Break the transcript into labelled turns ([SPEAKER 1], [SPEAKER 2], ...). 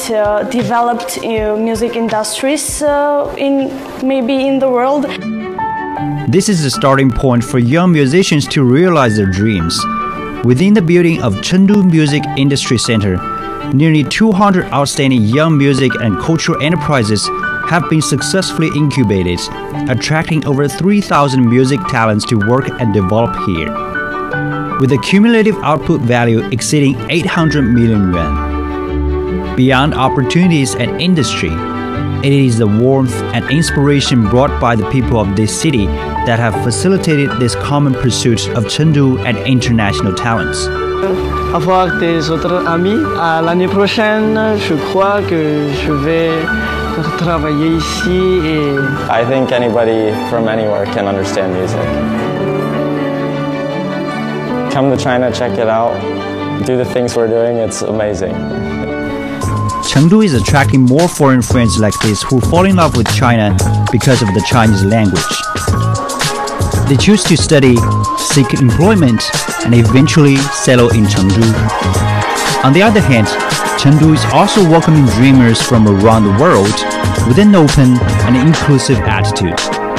[SPEAKER 1] developed music industries in the world.
[SPEAKER 2] This is the starting point for young musicians to realize their dreams. Within the building of Chengdu Music Industry Center, nearly 200 outstanding young music and cultural enterprises have been successfully incubated, attracting over 3,000 music talents to work and develop here. With a cumulative output value exceeding 800 million yuan. Beyond opportunities and industry, it is the warmth and inspiration brought by the people of this city that have facilitated this common pursuit of Chengdu and international talents.
[SPEAKER 3] Avoir des autres amis. L'année prochaine, je crois que je vais travailler ici et...
[SPEAKER 4] I think anybody from anywhere can understand music. Come to China, check it out, do the things we're doing, it's amazing.
[SPEAKER 2] Chengdu is attracting more foreign friends like this who fall in love with China because of the Chinese language. They choose to study, seek employment, and eventually settle in Chengdu. On the other hand, Chengdu is also welcoming dreamers from around the world with an open and inclusive attitude.